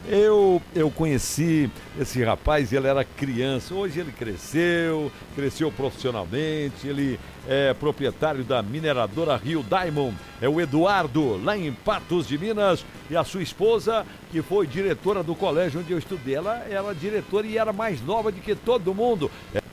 Eu conheci esse rapaz, ele era criança, hoje ele cresceu profissionalmente, ele é proprietário da mineradora Rio Diamond, é o Eduardo, lá em Patos de Minas, e a sua esposa, que foi diretora do colégio onde eu estudei, ela era diretora e era mais nova do que todo mundo.